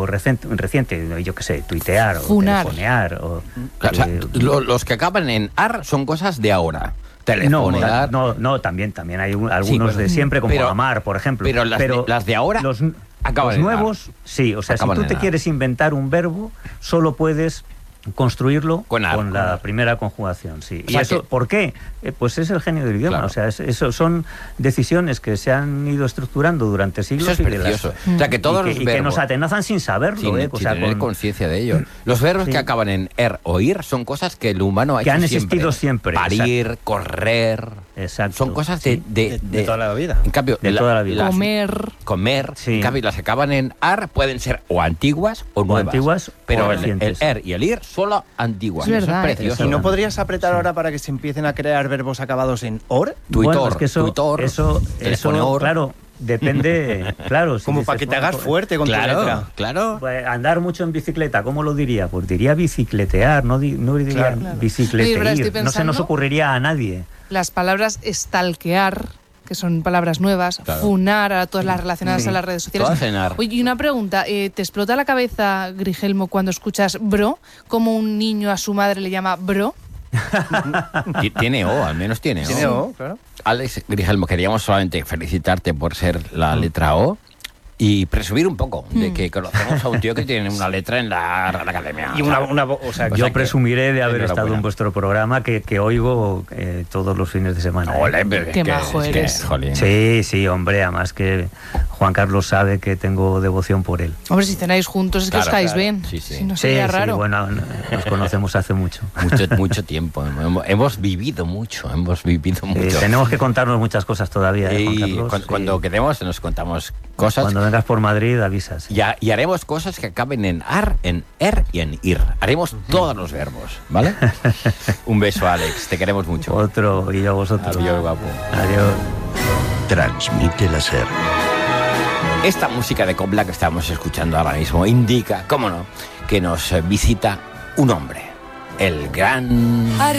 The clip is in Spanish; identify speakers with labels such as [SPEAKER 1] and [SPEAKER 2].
[SPEAKER 1] reciente, yo qué sé, tuitear
[SPEAKER 2] Funar.
[SPEAKER 1] o telefonear.
[SPEAKER 3] Los que acaban en ar son cosas de ahora. Telefonear.
[SPEAKER 1] No, también hay algunos de siempre, como amar, por ejemplo.
[SPEAKER 3] Pero las de ahora
[SPEAKER 1] los
[SPEAKER 3] acaban
[SPEAKER 1] nuevos, sí. O sea, si tú te quieres inventar un verbo, solo puedes construirlo con la primera conjugación, sí.
[SPEAKER 3] O sea,
[SPEAKER 1] ¿Y eso por qué? Pues es el genio del idioma.
[SPEAKER 3] Claro.
[SPEAKER 1] O sea, eso son decisiones que se han ido estructurando durante siglos.
[SPEAKER 3] Eso es precioso. O sea, que todos los verbos...
[SPEAKER 1] que nos atenazan sin saberlo,
[SPEAKER 3] sin tener conciencia de ello. Los verbos que acaban en er o ir son cosas que el humano ha hecho
[SPEAKER 1] que han existido siempre.
[SPEAKER 3] Parir, correr...
[SPEAKER 1] Exacto.
[SPEAKER 3] Son cosas de
[SPEAKER 4] toda la vida.
[SPEAKER 3] En cambio,
[SPEAKER 1] de toda la vida.
[SPEAKER 2] Comer.
[SPEAKER 1] Sí.
[SPEAKER 3] En cambio, las que acaban en ar pueden ser o antiguas o nuevas. Pero el er y el ir solo antiguas.
[SPEAKER 2] Es verdad,
[SPEAKER 3] Eso es precioso.
[SPEAKER 4] ¿Y no podrías apretar ahora para que se empiecen a crear verbos acabados en or?
[SPEAKER 1] Bueno, es que eso
[SPEAKER 3] telefoneor.
[SPEAKER 1] claro, depende, claro.
[SPEAKER 4] Como para que te hagas fuerte con tu letra.
[SPEAKER 3] Claro.
[SPEAKER 1] Pues andar mucho en bicicleta, ¿cómo lo diría? Pues diría bicicletear, no diría bicicletear. No se nos ocurriría a nadie.
[SPEAKER 2] Las palabras stalkear, que son palabras nuevas, funar, a todas las relacionadas a las redes sociales.
[SPEAKER 3] Todas en ar.
[SPEAKER 2] Oye, y una pregunta, ¿te explota la cabeza, Grigelmo, cuando escuchas bro? ¿Cómo un niño a su madre le llama bro?
[SPEAKER 3] Tiene O, al menos tiene O.
[SPEAKER 4] Tiene O, claro.
[SPEAKER 3] Alex Grigelmo, queríamos solamente felicitarte por ser la letra O y presumir un poco de que conocemos a un tío que tiene una letra en la Real Academia.
[SPEAKER 4] Y o sea,
[SPEAKER 1] yo presumiré de haber estado
[SPEAKER 3] enhorabuena.
[SPEAKER 1] en vuestro programa que oigo todos los fines de semana.
[SPEAKER 3] Ole, pero
[SPEAKER 2] Qué majo eres.
[SPEAKER 3] jolín.
[SPEAKER 1] Sí, hombre, además que Juan Carlos sabe que tengo devoción por él.
[SPEAKER 2] Hombre, si cenáis juntos es que os caéis bien.
[SPEAKER 3] Sí.
[SPEAKER 2] Si no sería raro.
[SPEAKER 1] Sí, bueno, nos conocemos hace mucho.
[SPEAKER 3] Mucho tiempo. Hemos vivido mucho.
[SPEAKER 1] Tenemos que contarnos muchas cosas todavía,
[SPEAKER 3] Y
[SPEAKER 1] Juan Carlos.
[SPEAKER 3] cuando quedemos nos contamos cosas.
[SPEAKER 1] Cuando vengas por Madrid avisas.
[SPEAKER 3] Y haremos cosas que acaben en ar, en er y en ir. Haremos todos los verbos, ¿vale? Un beso, Alex. Te queremos mucho.
[SPEAKER 1] Otro, y yo a vosotros.
[SPEAKER 3] Adiós, guapo.
[SPEAKER 1] Adiós.
[SPEAKER 5] Transmite la SER.
[SPEAKER 3] Esta música de copla que estamos escuchando ahora mismo indica, cómo no, que nos visita un hombre. El gran...